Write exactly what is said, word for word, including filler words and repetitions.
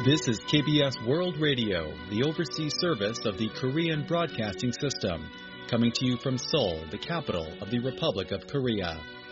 This is K B S World Radio, the overseas service of the Korean Broadcasting System, coming to you from Seoul, the capital of the Republic of Korea.